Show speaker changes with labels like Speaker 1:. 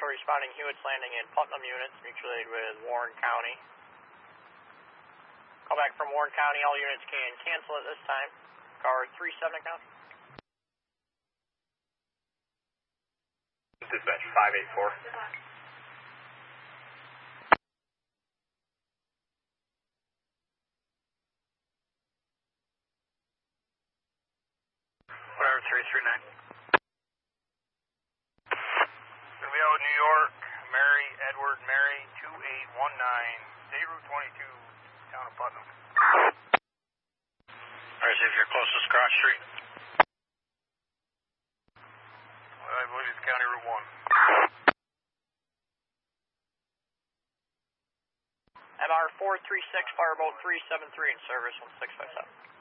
Speaker 1: responding Hewitt's Landing and Putnam units, mutual aid with Warren County. Call back from Warren County, all units can cancel at this time. Car 37 account.
Speaker 2: Dispatch 584. Whatever, 339. Gonna be out in New York, Mary, Edward, Mary, 2819, State Route 22, town of Putnam. Alright, see if you're closest cross street. Well, I believe it's County Route 1.
Speaker 1: MR 436, Fireboat 373 in service, 1657.